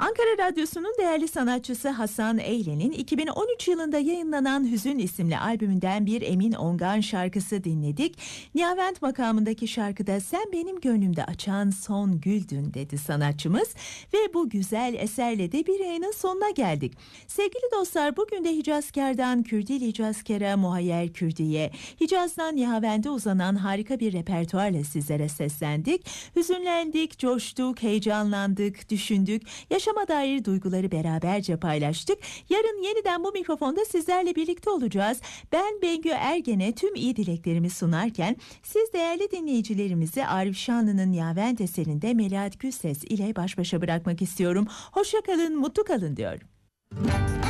Ankara Radyosu'nun değerli sanatçısı Hasan Eylen'in 2013 yılında yayınlanan Hüzün isimli albümünden bir Emin Ongan şarkısı dinledik. Nihavent makamındaki şarkıda "Sen benim gönlümde açan son güldün" dedi sanatçımız ve bu güzel eserle de bir yayının sonuna geldik. Sevgili dostlar, bugün de Hicazkar'dan Kürdili Hicazkar'a, Muhayyer Kürdi'ye, Hicaz'dan Nihavent'e uzanan harika bir repertuarla sizlere seslendik. Hüzünlendik, coştuk, heyecanlandık, düşündük, yaşama dair duyguları beraberce paylaştık. Yarın yeniden bu mikrofonda sizlerle birlikte olacağız. Ben Bengü Ergen'e tüm iyi dileklerimi sunarken siz değerli dinleyicilerimizi Arif Şanlı'nın Nihavent eserinde Melahat Gülses ile baş başa bırakmak istiyorum. Hoşça kalın, mutlu kalın diyorum.